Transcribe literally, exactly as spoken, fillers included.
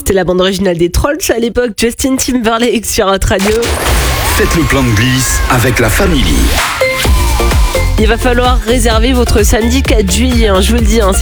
C'était la bande originale des Trolls à l'époque, Justin Timberlake sur Hot Radio. Faites le plein de glisse avec la famille. Il va falloir réserver votre samedi quatre juillet, hein, je vous le dis. Hein,